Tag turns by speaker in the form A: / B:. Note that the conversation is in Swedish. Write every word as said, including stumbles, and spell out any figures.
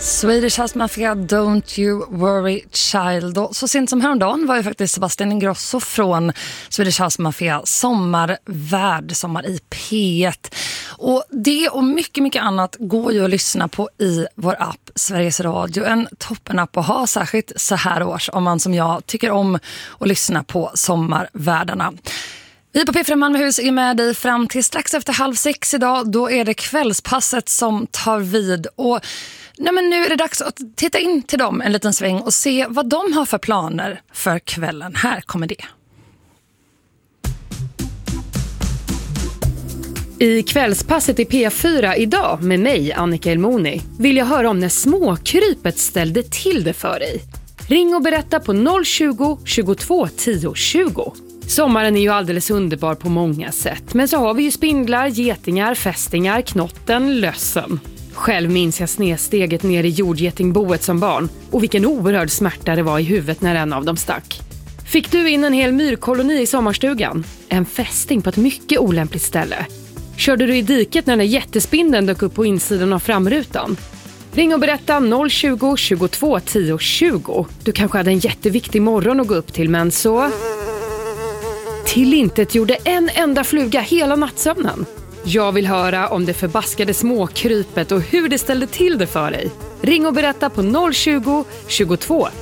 A: Swedish House Mafia, Don't You Worry Child. Och så sent som häromdagen var ju faktiskt Sebastian Ingrosso från Swedish House Mafia sommarvärd, sommar i P ett. Och det och mycket, mycket annat går ju att lyssna på i vår app Sveriges Radio. En toppenapp att ha, särskilt så här års om man som jag tycker om att lyssna på sommarvärdarna. Vi på P fyra Malmöhus är med dig fram till strax efter halv sex idag. Då är det kvällspasset som tar vid. Och nej, men nu är det dags att titta in till dem en liten sväng och se vad de har för planer för kvällen. Här kommer det.
B: I kvällspasset i P fyra idag med mig, Annika Elmoni, vill jag höra om när småkrypet ställde till det för dig. Ring och berätta på noll tjugo, tjugotvå, tio, tjugo. Sommaren är ju alldeles underbar på många sätt, men så har vi ju spindlar, getingar, fästingar, knotten, lössen. Själv minns jag snedsteget ner i jordgetingboet som barn och vilken oerhörd smärta det var i huvudet när en av dem stack. Fick du in en hel myrkoloni i sommarstugan? En fästing på ett mycket olämpligt ställe. Körde du i diket när den jättespindeln dök upp på insidan av framrutan? Ring och berätta noll tjugo, tjugotvå, tio, tjugo. Du kanske hade en jätteviktig morgon att gå upp till, men så... Till intet gjorde en enda fluga hela nattsömnen. Jag vill höra om det förbaskade småkrypet och hur det ställde till det för dig. Ring och berätta på noll tjugo, tjugotvå,